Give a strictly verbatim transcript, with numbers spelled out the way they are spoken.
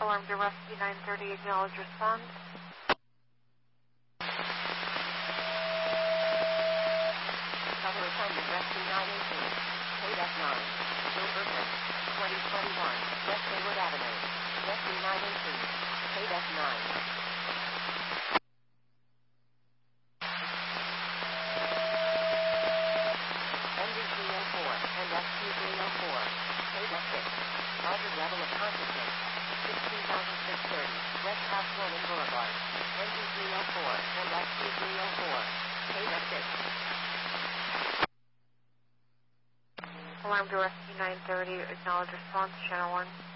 Alarm to Rescue nine thirty, acknowledge response. Cover attendant Rescue nine eighteen, K D F nine, Wilburton, twenty twenty-one, West Hayward Avenue, Rescue nine eighteen, K D F nine. N D three oh four and S Q three oh four, K D F six, altered level of consciousness, sixteen thousand six hundred thirty, West Half Norman Boulevard, N D three oh four and S Q three oh four, K D F six. Alarm to Rescue nine thirty, acknowledge response, channel one.